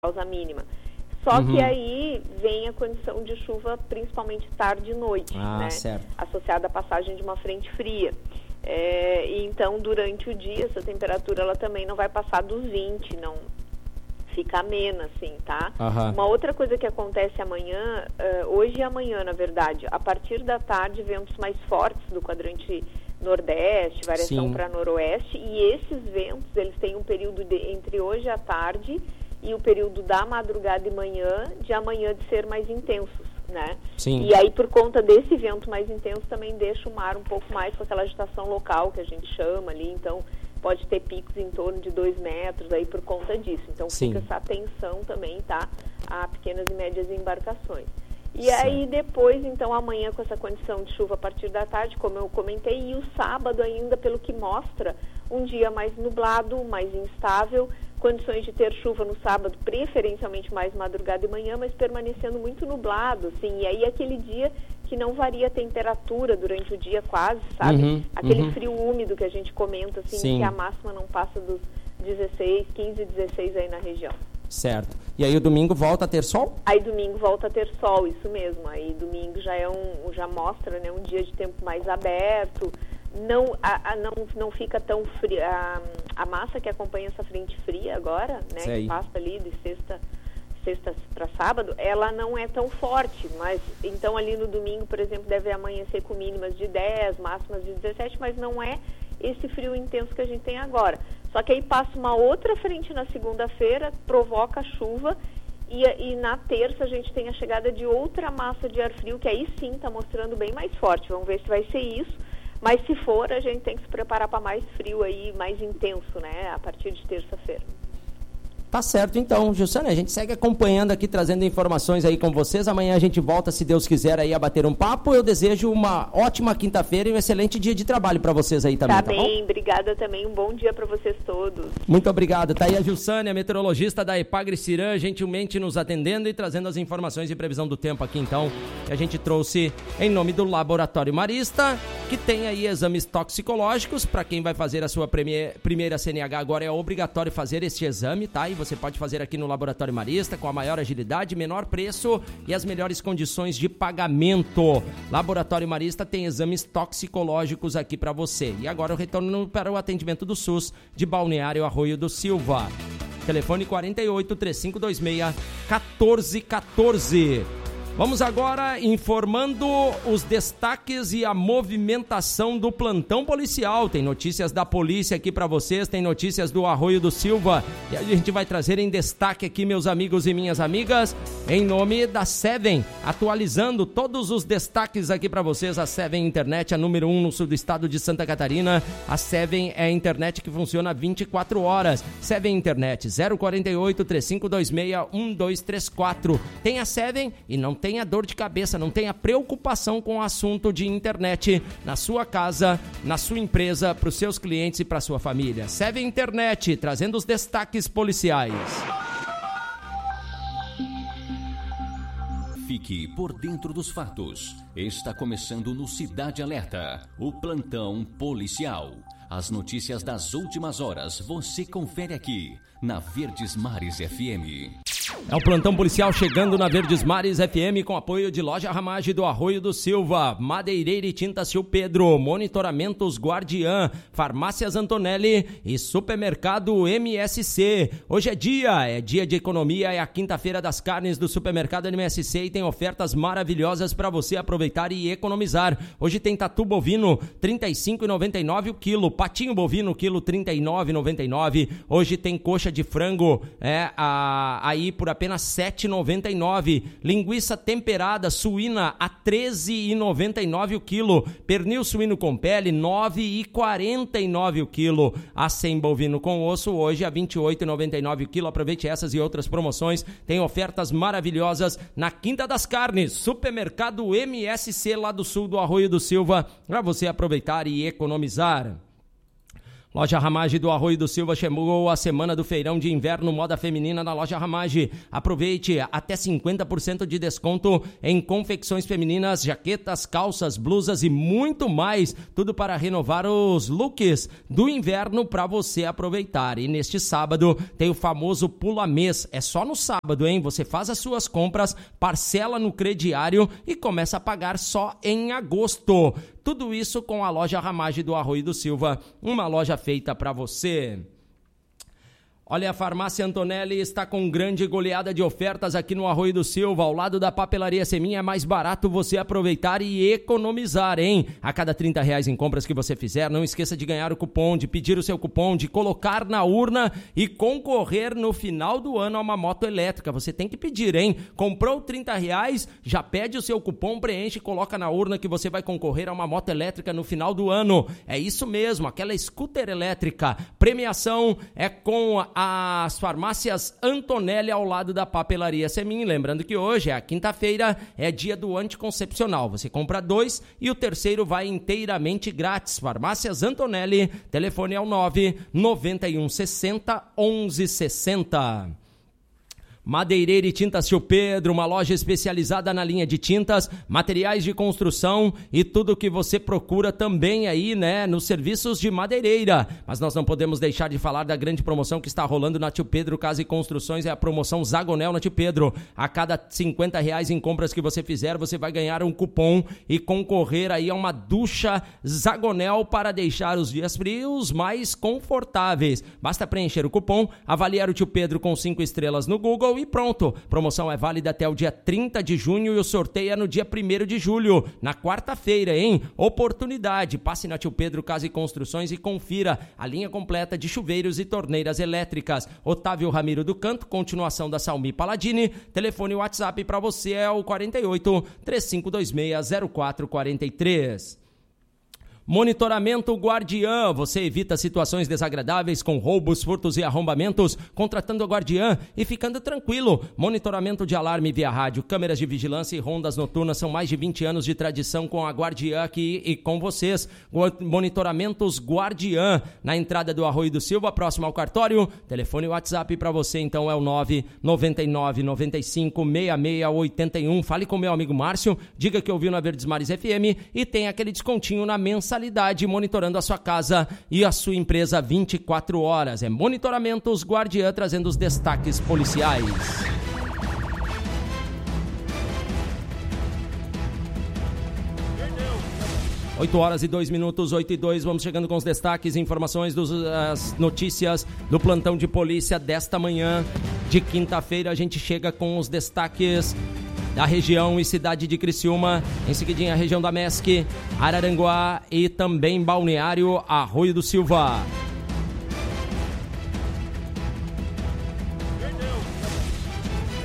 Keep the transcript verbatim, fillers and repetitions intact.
causa mínima. Só uhum. que aí vem a condição de chuva principalmente tarde e noite, ah, né? Certo. Associada à passagem de uma frente fria. É, e então, durante o dia, essa temperatura ela também não vai passar dos vinte, não fica amena, assim, tá? Uhum. Uma outra coisa que acontece amanhã, uh, hoje e amanhã, na verdade, a partir da tarde, ventos mais fortes do quadrante nordeste, variação para noroeste, e esses ventos, eles têm um período de, entre hoje à tarde e o período da madrugada e manhã, de amanhã de ser mais intensos, né? Sim. E aí, por conta desse vento mais intenso, também deixa o mar um pouco mais com aquela agitação local que a gente chama ali, então pode ter picos em torno de dois metros aí por conta disso. Então Sim. fica essa atenção também, tá? A pequenas e médias embarcações. E certo. Aí depois, então, amanhã com essa condição de chuva a partir da tarde, como eu comentei, e o sábado ainda, pelo que mostra, um dia mais nublado, mais instável, condições de ter chuva no sábado, preferencialmente mais madrugada e manhã, mas permanecendo muito nublado, assim, e aí aquele dia que não varia a temperatura durante o dia quase, sabe? Uhum, Aquele uhum. frio úmido que a gente comenta, assim, Sim. que a máxima não passa dos dezesseis, quinze, dezesseis aí na região. Certo. E aí o domingo volta a ter sol? Aí domingo volta a ter sol, isso mesmo. Aí domingo já é um, já mostra, né, um dia de tempo mais aberto. Não, a, a, não, não fica tão fria. A, a massa que acompanha essa frente fria agora, né, Sei. que passa ali de sexta, sexta para sábado, ela não é tão forte, mas então ali no domingo, por exemplo, deve amanhecer com mínimas de dez, máximas de dezessete, mas não é esse frio intenso que a gente tem agora. Só que aí passa uma outra frente na segunda-feira, provoca chuva, e, e na terça a gente tem a chegada de outra massa de ar frio, que aí sim está mostrando bem mais forte. Vamos ver se vai ser isso. Mas se for, a gente tem que se preparar para mais frio aí, mais intenso, né, a partir de terça-feira. Tá certo, então, Gilsane, a gente segue acompanhando aqui, trazendo informações aí com vocês. Amanhã a gente volta, se Deus quiser, aí a bater um papo. Eu desejo uma ótima quinta-feira e um excelente dia de trabalho para vocês aí também, tá, tá bem, bom? Tá bem, obrigada também, um bom dia para vocês todos. Muito obrigado. Tá aí a Gilsane, a meteorologista da Epagre Cirã, gentilmente nos atendendo e trazendo as informações e previsão do tempo aqui, então, que a gente trouxe em nome do Laboratório Marista, que tem aí exames toxicológicos. Para quem vai fazer a sua prime- primeira C N H agora é obrigatório fazer este exame, tá? E você pode fazer aqui no Laboratório Marista com a maior agilidade, menor preço e as melhores condições de pagamento. Laboratório Marista tem exames toxicológicos aqui para você. E agora eu retorno para o atendimento do SUS de Balneário Arroio do Silva. Telefone quarenta e oito, três cinco dois seis, um quatro um quatro. Vamos agora informando os destaques e a movimentação do plantão policial. Tem notícias da polícia aqui para vocês, tem notícias do Arroio do Silva. E a gente vai trazer em destaque aqui, meus amigos e minhas amigas, em nome da Seven, atualizando todos os destaques aqui para vocês. A Seven Internet, a número um no sul do estado de Santa Catarina. A Seven é a internet que funciona vinte e quatro horas. Seven Internet, zero quarenta e oito, três cinco dois seis, um dois três quatro. Tem a Seven e não tenha dor de cabeça, não tenha preocupação com o assunto de internet na sua casa, na sua empresa, para os seus clientes e para a sua família. Seven Internet, trazendo os destaques policiais. Fique por dentro dos fatos. Está começando no Cidade Alerta, o plantão policial. As notícias das últimas horas você confere aqui na Verdes Mares F M. É o plantão policial chegando na Verdes Mares F M com apoio de Loja Ramage do Arroio do Silva, Madeireira e Tinta Sil Pedro, Monitoramentos Guardiã, Farmácias Antonelli e Supermercado M S C. Hoje é dia, é dia de economia, é a quinta-feira das carnes do Supermercado M S C e tem ofertas maravilhosas para você aproveitar e economizar. Hoje tem tatu bovino, trinta e cinco reais e noventa e nove centavos o quilo, patinho bovino, quilo trinta e nove reais e noventa e nove centavos. Hoje tem coxa de frango, é, a, aí por apenas sete reais e noventa e nove centavos. Linguiça temperada suína a treze reais e noventa e nove centavos o quilo. Pernil suíno com pele, nove reais e quarenta e nove centavos o quilo. Acém bovino com osso hoje a vinte e oito reais e noventa e nove centavos o quilo. Aproveite essas e outras promoções. Tem ofertas maravilhosas na Quinta das Carnes, Supermercado M S C lá do sul do Arroio do Silva, para você aproveitar e economizar. Loja Ramage do Arroio do Silva chegou a semana do feirão de inverno moda feminina na Loja Ramage. Aproveite até cinquenta por cento de desconto em confecções femininas, jaquetas, calças, blusas e muito mais. Tudo para renovar os looks do inverno para você aproveitar. E neste sábado tem o famoso pula-mês. É só no sábado, hein? Você faz as suas compras, parcela no crediário e começa a pagar só em agosto. Tudo isso com a Loja Ramage do Arroio do Silva, uma loja feita para você. Olha, a Farmácia Antonelli está com grande goleada de ofertas aqui no Arroio do Silva. Ao lado da Papelaria Semin é mais barato você aproveitar e economizar, hein? A cada trinta reais em compras que você fizer, não esqueça de ganhar o cupom, de pedir o seu cupom, de colocar na urna e concorrer no final do ano a uma moto elétrica. Você tem que pedir, hein? Comprou trinta reais, já pede o seu cupom, preenche e coloca na urna que você vai concorrer a uma moto elétrica no final do ano. É isso mesmo, aquela scooter elétrica. Premiação é com a as Farmácias Antonelli ao lado da Papelaria Semin. Lembrando que hoje, é a quinta-feira, é dia do anticoncepcional. Você compra dois e o terceiro vai inteiramente grátis. Farmácias Antonelli, telefone é o nove nove um seis zero onze sessenta. Madeireira e Tintas Tio Pedro, uma loja especializada na linha de tintas, materiais de construção e tudo o que você procura também aí, né, nos serviços de madeireira. Mas nós não podemos deixar de falar da grande promoção que está rolando na Tio Pedro Casa e Construções, é a promoção Zagonel na Tio Pedro. A cada cinquenta reais em compras que você fizer, você vai ganhar um cupom e concorrer aí a uma ducha Zagonel para deixar os dias frios mais confortáveis. Basta preencher o cupom, avaliar o Tio Pedro com cinco estrelas no Google e pronto. Promoção é válida até o dia trinta de junho e o sorteio é no dia primeiro de julho, na quarta-feira, hein? Oportunidade. Passe na Tio Pedro Casa e Construções e confira a linha completa de chuveiros e torneiras elétricas. Otávio Ramiro do Canto, continuação da Salmi Paladini. Telefone e WhatsApp para você é o quarenta e oito, três cinco dois seis, zero quatro quatro três. Monitoramento Guardiã, você evita situações desagradáveis com roubos, furtos e arrombamentos, contratando a Guardiã e ficando tranquilo. Monitoramento de alarme via rádio, câmeras de vigilância e rondas noturnas, são mais de vinte anos de tradição com a Guardiã aqui e com vocês. Monitoramentos Guardiã, na entrada do Arroio do Silva, próximo ao cartório. Telefone e WhatsApp para você então é o nove nove nove nove cinco seis seis oito um. Fale com meu amigo Márcio, diga que ouviu na Verdes Mares F M e tem aquele descontinho na mensalidade, monitorando a sua casa e a sua empresa vinte e quatro horas. É Monitoramentos Guardiã, trazendo os destaques policiais. oito horas e dois minutos, oito e dois, vamos chegando com os destaques e informações das notícias do plantão de polícia desta manhã de quinta-feira. A gente chega com os destaques da região e cidade de Criciúma, em seguidinha a região da Mesc, Araranguá e também Balneário Arroio do Silva.